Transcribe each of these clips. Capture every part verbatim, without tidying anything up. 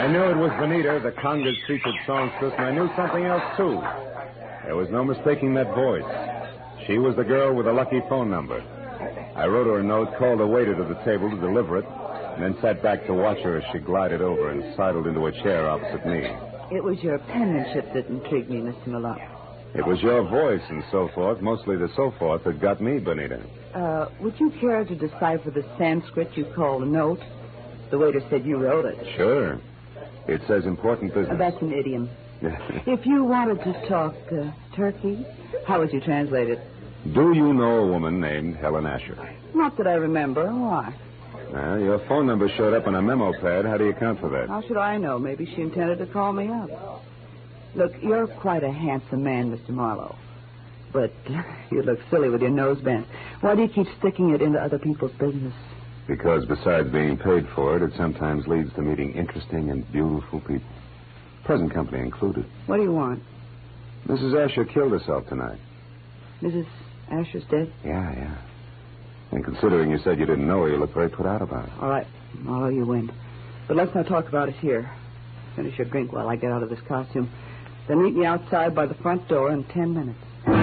I knew it was Benita, the Congress featured songstress, and I knew something else, too. There was no mistaking that voice. She was the girl with the lucky phone number. I wrote her a note, called a waiter to the table to deliver it, and then sat back to watch her as she glided over and sidled into a chair opposite me. It was your penmanship that intrigued me, Mister Malone. It was your voice and so forth, mostly the so forth, that got me, Benita. Uh, would you care to decipher the Sanskrit you call a note? The waiter said you wrote it. Sure. It says important business. Uh, that's an idiom. If you wanted to talk uh, turkey, how would you translate it? Do you know a woman named Helen Asher? Not that I remember. Why? Well, your phone number showed up on a memo pad. How do you account for that? How should I know? Maybe she intended to call me up. Look, you're quite a handsome man, Mister Marlowe. But you look silly with your nose bent. Why do you keep sticking it into other people's business? Because besides being paid for it, it sometimes leads to meeting interesting and beautiful people. Present company included. What do you want? Missus Asher killed herself tonight. Missus Asher's dead? Yeah, yeah. And considering you said you didn't know her, you look very put out about it. All right. Marlowe, you win. But let's not talk about it here. Finish your drink while I get out of this costume. Then meet me outside by the front door in ten minutes.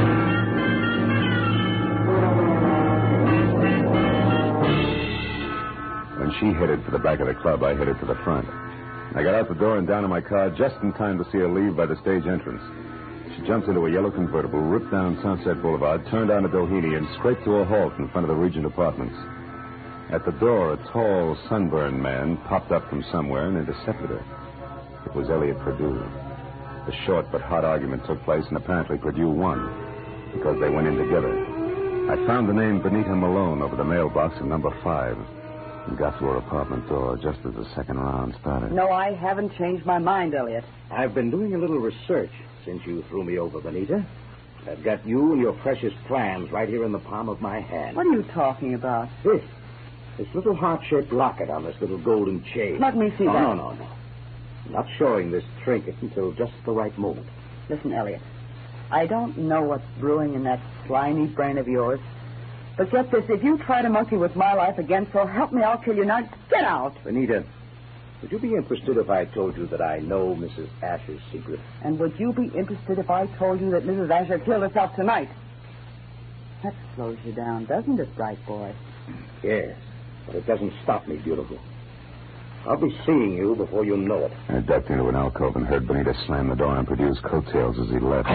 When she headed for the back of the club, I headed for the front. I got out the door and down in my car just in time to see her leave by the stage entrance. She jumped into a yellow convertible, ripped down Sunset Boulevard, turned onto Doheny, and scraped to a halt in front of the Regent Apartments. At the door, a tall, sunburned man popped up from somewhere and intercepted her. It was Elliot Perdue. A short but hot argument took place, and apparently Perdue won, because they went in together. I found the name Benita Malone over the mailbox in number five, and got to her apartment door just as the second round started. No, I haven't changed my mind, Elliot. I've been doing a little research since you threw me over, Benita. I've got you and your precious plans right here in the palm of my hand. What are you talking about? This. This little heart-shaped locket on this little golden chain. Let me see no, that. No, no, no. I'm not showing this trinket until just the right moment. Listen, Elliot. I don't know what's brewing in that slimy brain of yours. But get this, if you try to monkey with my life again, so help me, I'll kill you. Now, get out. Benita, would you be interested if I told you that I know Missus Asher's secret? And would you be interested if I told you that Missus Asher killed herself tonight? That slows you down, doesn't it, bright boy? Yes, but it doesn't stop me, beautiful. I'll be seeing you before you know it. I ducked into an alcove and heard Benita slam the door on Perdue's coattails as he left.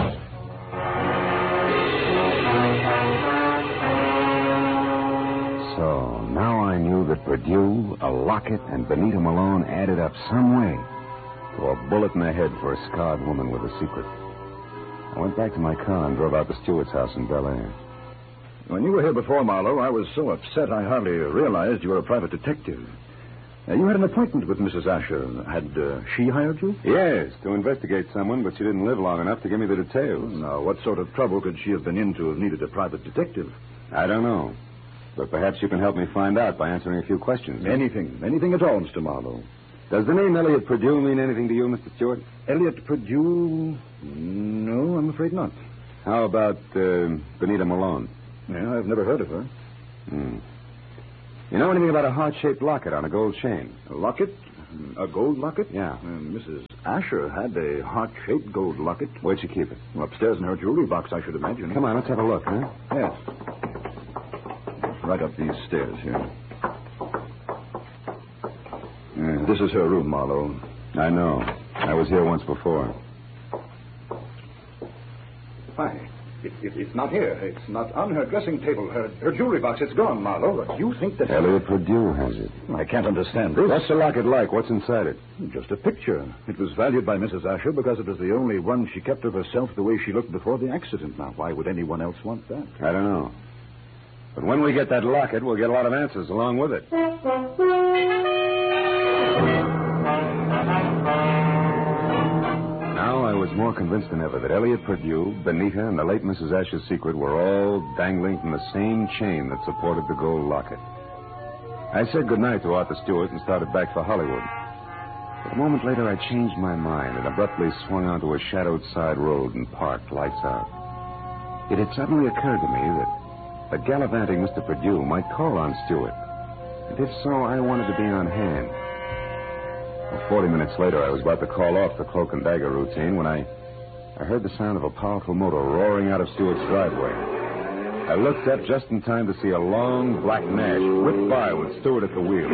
So, now I knew that Perdue, a locket, and Benita Malone added up some way to a bullet in the head for a scarred woman with a secret. I went back to my car and drove out to Stewart's house in Bel Air. When you were here before, Marlowe, I was so upset I hardly realized you were a private detective. Uh, you had an appointment with Missus Asher. Had uh, she hired you? Yes, to investigate someone, but she didn't live long enough to give me the details. Now, what sort of trouble could she have been in to have needed a private detective? I don't know. But perhaps you can help me find out by answering a few questions. Anything. Anything at all, Mister Marlowe. Does the name Elliot Perdue mean anything to you, Mister Stewart? Elliot Perdue? No, I'm afraid not. How about uh, Benita Malone? Yeah, I've never heard of her. Hmm. You know anything about a heart-shaped locket on a gold chain? A locket? A gold locket? Yeah. Uh, Missus Asher had a heart-shaped gold locket. Where'd she keep it? Upstairs in her jewelry box, I should imagine. Come on, let's have a look, huh? Yes. Right up these stairs here. Uh, this is her room, Marlowe. I know. I was here once before. Why? It, it, it's not here. It's not on her dressing table. Her, her jewelry box, it's gone, Marlowe. But you think that... Elliot Perdue has it. I can't understand this. What's the locket like? What's inside it? Just a picture. It was valued by Missus Asher because it was the only one she kept of herself the way she looked before the accident. Now, why would anyone else want that? I don't know. But when we get that locket, we'll get a lot of answers along with it. Now I was more convinced than ever that Elliot Perdue, Benita, and the late Missus Asher's secret were all dangling from the same chain that supported the gold locket. I said goodnight to Arthur Stewart and started back for Hollywood. But a moment later, I changed my mind and abruptly swung onto a shadowed side road and parked, lights out. It had suddenly occurred to me that a gallivanting Mister Perdue might call on Stewart. And if so, I wanted to be on hand. Forty minutes later, I was about to call off the cloak and dagger routine when I, I heard the sound of a powerful motor roaring out of Stewart's driveway. I looked up just in time to see a long black Nash whip by with Stewart at the wheel.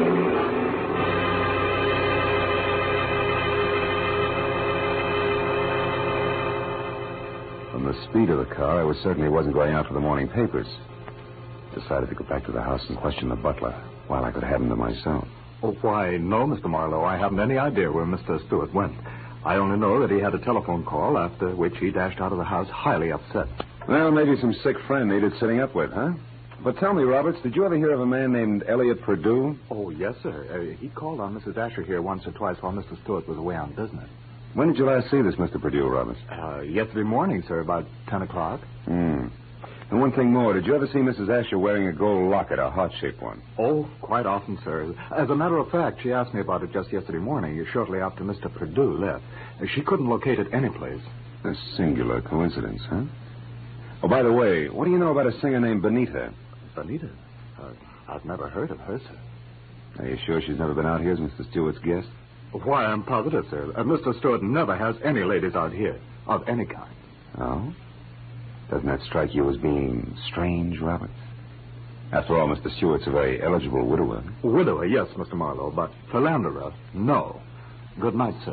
From the speed of the car, I was certain he wasn't going out for the morning papers. Decided to go back to the house and question the butler while I could have him to myself. Oh, why, no, Mister Marlowe. I haven't any idea where Mister Stewart went. I only know that he had a telephone call, after which he dashed out of the house highly upset. Well, maybe some sick friend needed sitting up with, huh? But tell me, Roberts, did you ever hear of a man named Elliot Perdue? Oh, yes, sir. Uh, he called on Missus Asher here once or twice while Mister Stewart was away on business. When did you last see this Mister Perdue, Roberts? Uh, yesterday morning, sir, about ten o'clock. Hmm. And one thing more, did you ever see Missus Asher wearing a gold locket, a heart-shaped one? Oh, quite often, sir. As a matter of fact, she asked me about it just yesterday morning, shortly after Mister Perdue left. She couldn't locate it anyplace. A singular coincidence, huh? Oh, by the way, what do you know about a singer named Benita? Benita? Uh, I've never heard of her, sir. Are you sure she's never been out here as Mister Stewart's guest? Why, I'm positive, sir. Uh, Mister Stewart never has any ladies out here, of any kind. Oh? Doesn't that strike you as being strange, Roberts? After all, Mister Stewart's a very eligible widower. Widower, yes, Mister Marlowe, but philanderer, no. Good night, sir.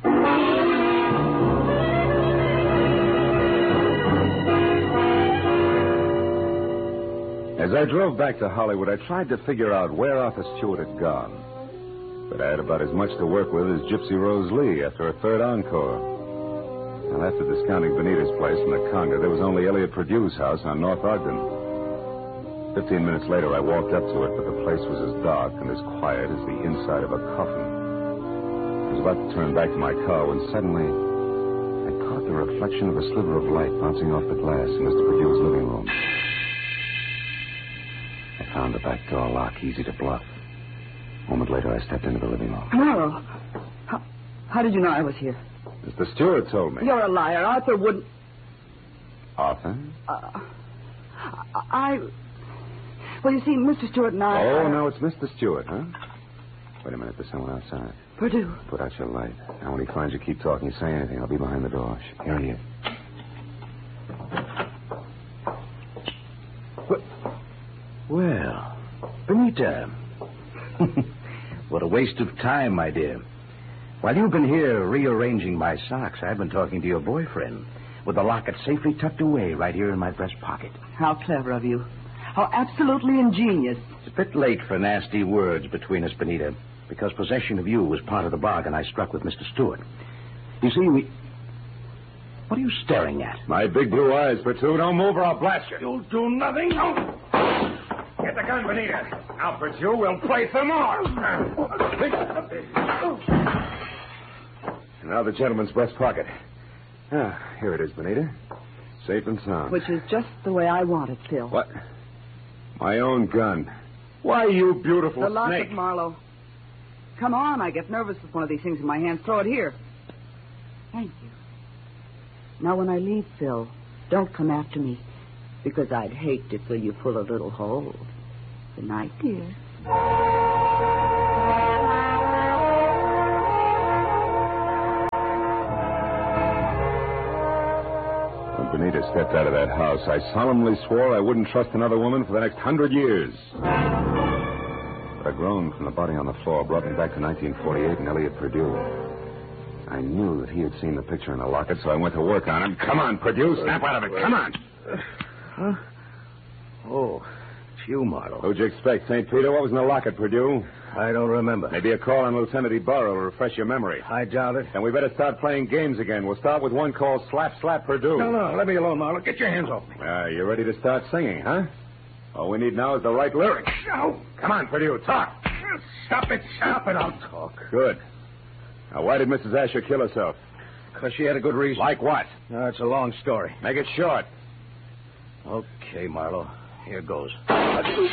As I drove back to Hollywood, I tried to figure out where Arthur Stewart had gone. But I had about as much to work with as Gypsy Rose Lee after a third encore. And after discounting Benita's place in the Conga, there was only Elliot Perdue's house on North Ogden. Fifteen minutes later, I walked up to it, but the place was as dark and as quiet as the inside of a coffin. I was about to turn back to my car when suddenly I caught the reflection of a sliver of light bouncing off the glass in Mister Perdue's living room. I found the back door lock easy to bluff. A moment later, I stepped into the living room. Marlowe, how, how did you know I was here? Mister Stewart told me. You're a liar. Arthur wouldn't... Arthur? Uh, I... Well, you see, Mister Stewart and I... Oh, uh, no, it's Mister Stewart, huh? Wait a minute, there's someone outside. Perdue. Put out your light. Now, when he finds you, keep talking. Say anything. I'll be behind the door. Here he is. Well, Benita. What a waste of time, my dear. While you've been here rearranging my socks, I've been talking to your boyfriend with the locket safely tucked away right here in my breast pocket. How clever of you. How absolutely ingenious. It's a bit late for nasty words between us, Benita, because possession of you was part of the bargain I struck with Mister Stewart. You see, we... What are you staring at? My big blue eyes, Perdue. Don't move or I'll blast you. You'll do nothing. No. Get the gun, Benita. Now, Perdue, we'll play some more. Now the gentleman's breast pocket. Ah, here it is, Benita. Safe and sound. Which is just the way I want it, Phil. What? My own gun. Why, you beautiful The locket, snake. Marlowe. Come on, I get nervous with one of these things in my hands. Throw it here. Thank you. Now, when I leave, Phil, don't come after me, because I'd hate to fill you full of little holes. Good night, dear. When Benita stepped out of that house, I solemnly swore I wouldn't trust another woman for the next hundred years. But a groan from the body on the floor brought me back to nineteen forty-eight and Elliot Perdue. I knew that he had seen the picture in the locket, so I went to work on him. Come on, Perdue, snap out of it. Come on. Huh? Oh, it's you, Marlowe. Who'd you expect, Saint Peter? What was in the locket, Perdue? I don't remember. Maybe a call on Lieutenant Ibarra will refresh your memory. I doubt it. Then we better start playing games again. We'll start with one called Slap Slap Perdue. No, no, let me alone, Marlowe. Get your hands off me. Ah, you ready to start singing, huh? All we need now is the right lyrics. No. Come on, Perdue, talk. Stop it, stop it. I'll talk. Good. Now, why did Missus Asher kill herself? Because she had a good reason. Like what? No, it's a long story. Make it short. Okay, Marlowe. Here goes.